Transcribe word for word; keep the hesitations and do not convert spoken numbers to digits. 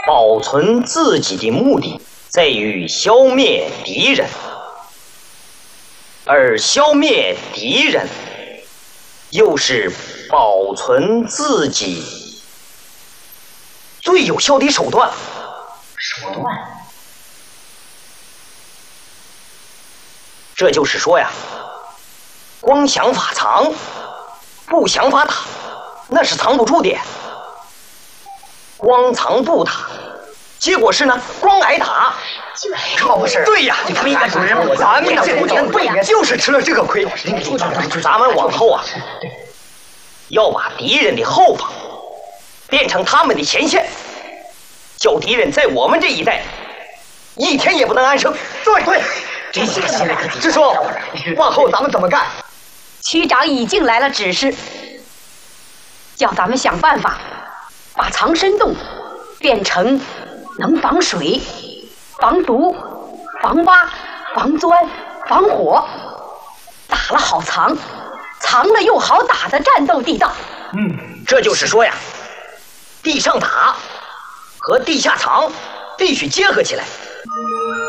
保存自己的目的在于消灭敌人，而消灭敌人又是保存自己最有效的手段。 手段？ 这就是说呀，光想法藏，不想法打，那是藏不住的。光藏不打，结果是呢，光挨打。 可不是？ 对呀， 你看，主任， 咱们的部队就是吃了这个亏。咱们往后啊，要把敌人的后方变成他们的前线，叫敌人在我们这一带一天也不能安生。 对对，这下心里可师叔，往后咱们怎么干？ 区长已经来了指示，叫咱们想办法把藏身洞变成能防水、防毒、防挖、防钻、防火，打了好藏，藏了又好打的战斗地道。 嗯，这就是说呀，地上打和地下藏必须结合起来。